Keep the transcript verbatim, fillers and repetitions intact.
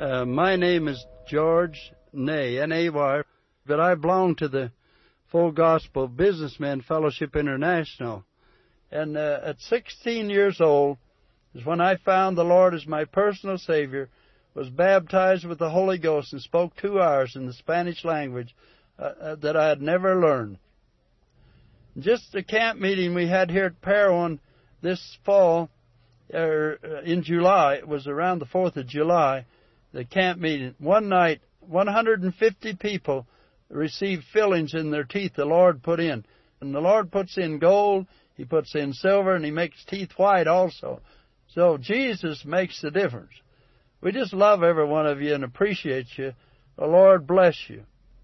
Uh, my name is George Nay, N A Y, but I belong to the Full Gospel Businessmen Fellowship International. And uh, at sixteen years old is when I found the Lord as my personal Savior, was baptized with the Holy Ghost, and spoke two hours in the Spanish language uh, uh, that I had never learned. Just a camp meeting we had here at Parowan this fall, er, in July, it was around the fourth of July, the camp meeting. One night, one hundred fifty people received fillings in their teeth the Lord put in. And the Lord puts in gold, He puts in silver, and He makes teeth white also. So Jesus makes the difference. We just love every one of you and appreciate you. The Lord bless you.